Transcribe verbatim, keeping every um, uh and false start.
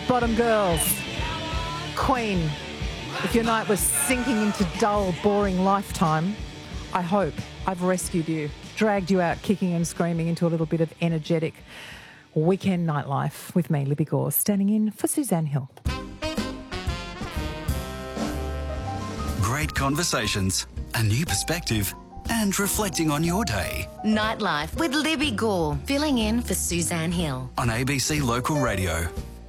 Bottom Girls. Queen. If your night was sinking into dull, boring lifetime, I hope I've rescued you, dragged you out kicking and screaming into a little bit of energetic weekend nightlife with me, Libby Gore, standing in for Suzanne Hill. Great conversations, a new perspective, and reflecting on your day. Nightlife with Libby Gore, filling in for Suzanne Hill. On A B C Local Radio.